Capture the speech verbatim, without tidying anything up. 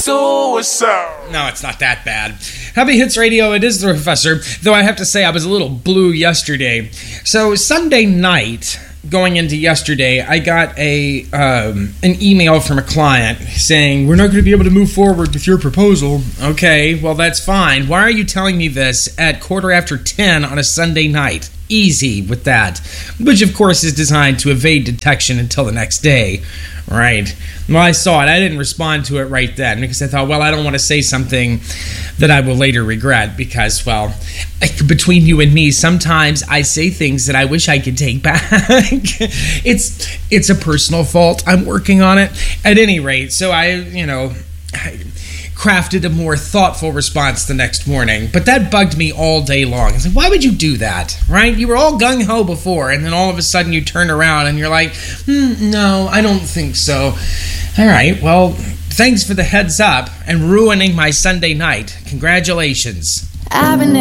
suicide. No, it's not that bad. Heavy Hits Radio, it is the Professor, though I have to say I was a little blue yesterday. So Sunday night, going into yesterday, I got a um, an email from a client saying, we're not going to be able to move forward with your proposal. Okay, well, that's fine. Why are you telling me this at quarter after ten on a Sunday night? Easy with that. Which, of course, is designed to evade detection until the next day. Right. Well, I saw it. I didn't respond to it right then because I thought, well, I don't want to say something that I will later regret because, well, between you and me, sometimes I say things that I wish I could take back. it's it's a personal fault. I'm working on it. At any rate, so I, you know, I crafted a more thoughtful response the next morning. But that bugged me all day long. I was like, why would you do that, right? You were all gung-ho before, and then all of a sudden you turn around and you're like, mm, no, I don't think so. All right, well, thanks for the heads up and ruining my Sunday night. Congratulations. I've been